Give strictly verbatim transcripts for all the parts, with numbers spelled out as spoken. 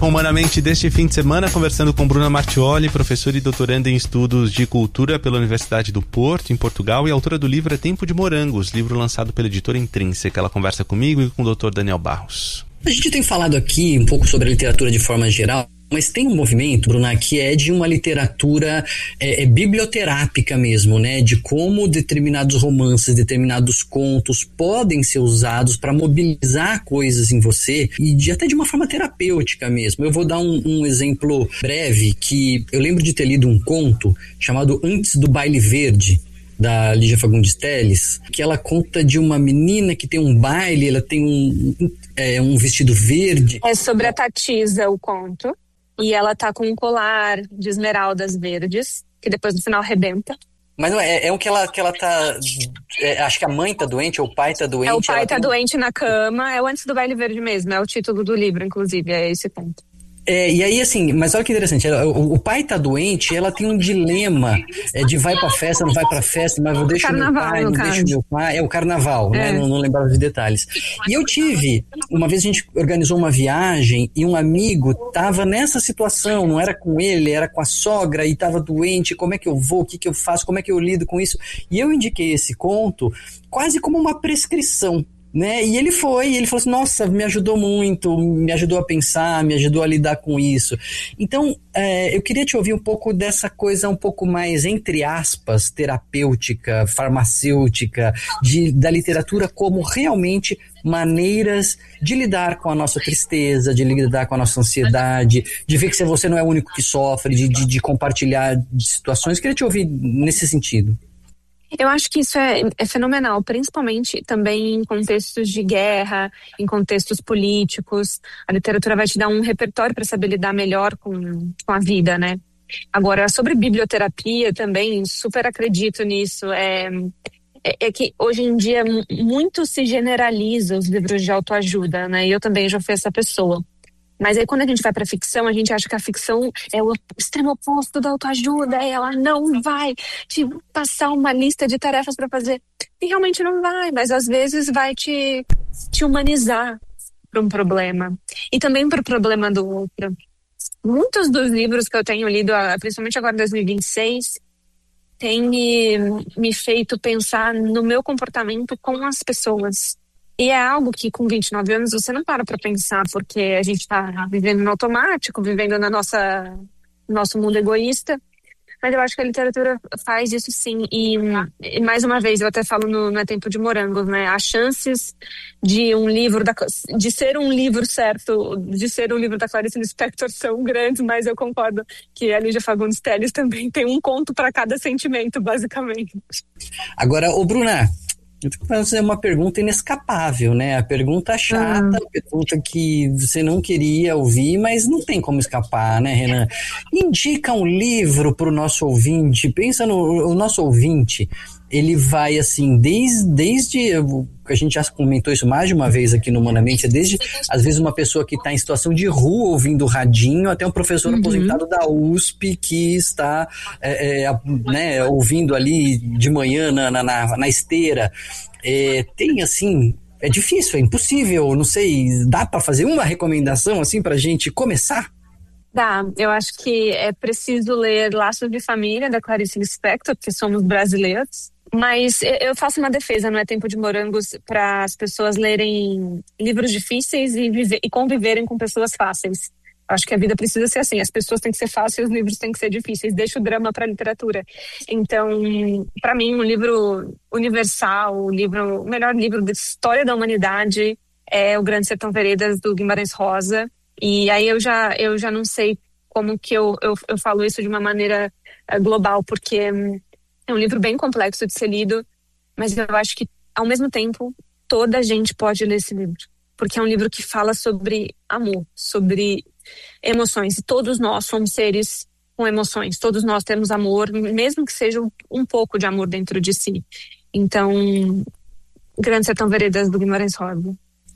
Humanamente deste fim de semana, conversando com Bruna Martioli, professora e doutoranda em estudos de cultura pela Universidade do Porto, em Portugal, e autora do livro É Tempo de Morangos, livro lançado pela editora Intrínseca. Ela conversa comigo e com o doutor Daniel Barros. A gente tem falado aqui um pouco sobre a literatura de forma geral, mas tem um movimento, Bruna, que é de uma literatura é, é biblioterápica mesmo, né? De como determinados romances, determinados contos podem ser usados para mobilizar coisas em você e de, até de uma forma terapêutica mesmo. Eu vou dar um, um exemplo breve, que eu lembro de ter lido um conto chamado Antes do Baile Verde, da Lígia Fagundes Telles, que ela conta de uma menina que tem um baile, ela tem um, um, é, um vestido verde. É sobre a Tatisa o conto. E ela tá com um colar de esmeraldas verdes, que depois no final arrebenta. Mas não é, é o que ela, que ela tá... É, acho que a mãe tá doente, ou o pai tá doente. É, o pai tá tem... doente na cama, é o Antes do Baile Verde mesmo, é o título do livro, inclusive, é esse ponto. É, e aí assim, mas olha que interessante, ela, o, o pai tá doente, ela tem um dilema é, de vai pra festa, não vai pra festa, mas eu deixo carnaval, meu pai, não caso. deixo meu pai, é o carnaval, é. né, não, não lembrava de detalhes. E eu tive, uma vez a gente organizou uma viagem e um amigo tava nessa situação, não era com ele, era com a sogra e tava doente, como é que eu vou, o que que eu faço, como é que eu lido com isso? E eu indiquei esse conto quase como uma prescrição, né? E ele foi, ele falou assim, nossa, me ajudou muito, me ajudou a pensar, me ajudou a lidar com isso. Então, é, eu queria te ouvir um pouco dessa coisa um pouco mais, entre aspas, terapêutica, farmacêutica, de, da literatura como realmente maneiras de lidar com a nossa tristeza, de lidar com a nossa ansiedade, de ver que você não é o único que sofre, de, de, de compartilhar situações. Eu queria te ouvir nesse sentido. Eu acho que isso é, é fenomenal, principalmente também em contextos de guerra, em contextos políticos. A literatura vai te dar um repertório para saber lidar melhor com, com a vida, né? Agora, sobre biblioterapia também, super acredito nisso. É, é, é que hoje em dia muito se generaliza os livros de autoajuda, né? E eu também já fui essa pessoa. Mas aí quando a gente vai pra ficção, a gente acha que a ficção é o extremo oposto da autoajuda, e ela não vai te passar uma lista de tarefas para fazer. E realmente não vai, mas às vezes vai te, te humanizar para um problema. E também para o problema do outro. Muitos dos livros que eu tenho lido, principalmente agora em dois mil e vinte e seis, têm me, me feito pensar no meu comportamento com as pessoas. E é algo que com vinte e nove anos você não para para pensar, porque a gente está vivendo no automático, vivendo na nossa nosso mundo egoísta. Mas eu acho que a literatura faz isso sim. E, e mais uma vez, eu até falo no, no É Tempo de Morangos, né? As chances de um livro, da, de ser um livro certo, de ser um livro da Clarice Lispector são grandes, mas eu concordo que a Lígia Fagundes Telles também tem um conto para cada sentimento, basicamente. Agora, ô Bruna, eu tenho que fazer uma pergunta inescapável, né? A pergunta chata, Hum. a pergunta que você não queria ouvir, mas não tem como escapar, né, Renan? Indica um livro para o nosso ouvinte. Pensa no o nosso ouvinte. Ele vai, assim, desde, desde... A gente já comentou isso mais de uma vez aqui no Humanamente. Desde, às vezes, uma pessoa que está em situação de rua ouvindo radinho, até um professor uhum. aposentado da U S P que está é, é, né, ouvindo ali de manhã na, na, na esteira. É, tem, assim... É difícil, é impossível, não sei... Dá para fazer uma recomendação, assim, para a gente começar? Dá, eu acho que é preciso ler Laços de Família, da Clarice Lispector, porque somos brasileiros. Mas eu faço uma defesa, não é Tempo de Morangos, para as pessoas lerem livros difíceis e, viver, e conviverem com pessoas fáceis. Acho que a vida precisa ser assim, as pessoas têm que ser fáceis, os livros têm que ser difíceis. Deixa o drama para a literatura. Então, para mim, um livro universal, um livro, o melhor livro da história da humanidade é O Grande Sertão Veredas, do Guimarães Rosa. E aí eu já, eu já não sei como que eu, eu, eu falo isso de uma maneira uh, global, porque é um livro bem complexo de ser lido, mas eu acho que, ao mesmo tempo, toda a gente pode ler esse livro. Porque é um livro que fala sobre amor, sobre emoções. E todos nós somos seres com emoções. Todos nós temos amor, mesmo que seja um pouco de amor dentro de si. Então, Grande Sertão Veredas, do Guimarães Rosa.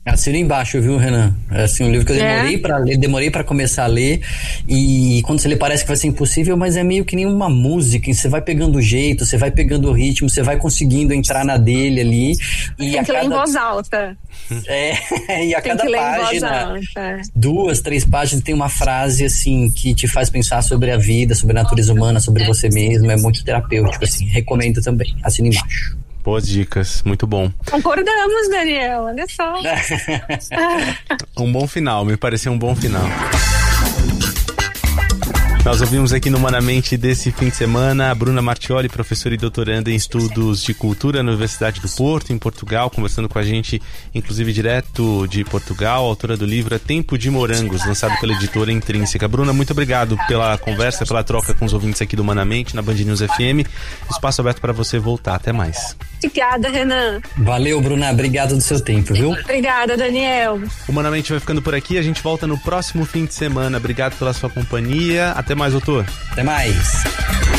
Assina embaixo, viu, Renan? É assim, um livro que eu demorei é. para ler, demorei para começar a ler, e quando você lê parece que vai ser impossível, mas é meio que nem uma música, você vai pegando o jeito, você vai pegando o ritmo, você vai conseguindo entrar na dele ali. E Tem a que cada... ler em voz alta. É, e a tem cada que ler página, em voz alta. duas, três páginas, tem uma frase, assim, que te faz pensar sobre a vida, sobre a natureza humana, sobre você mesmo, é muito terapêutico, assim, recomendo também, assina embaixo. Boas dicas, muito bom. Concordamos, Daniel, olha só. Um bom final, me pareceu um bom final. Nós ouvimos aqui no Humanamente desse fim de semana a Bruna Martioli, professora e doutoranda em estudos de cultura na Universidade do Porto, em Portugal, conversando com a gente, inclusive direto de Portugal, autora do livro Tempo de Morangos, lançado pela editora Intrínseca. Bruna, muito obrigado pela conversa, pela troca com os ouvintes aqui do Humanamente, na Band News F M. Espaço aberto para você voltar. Até mais. Obrigada, Renan. Valeu, Bruna. Obrigado do seu tempo, viu? Obrigada, Daniel. O Humanamente vai ficando por aqui. A gente volta no próximo fim de semana. Obrigado pela sua companhia. Até mais, doutor. Até mais.